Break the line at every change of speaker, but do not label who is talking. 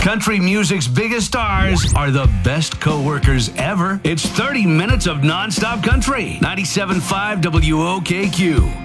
Country music's biggest stars are the best co-workers ever. It's 30 minutes of nonstop country. 97.5 WOKQ.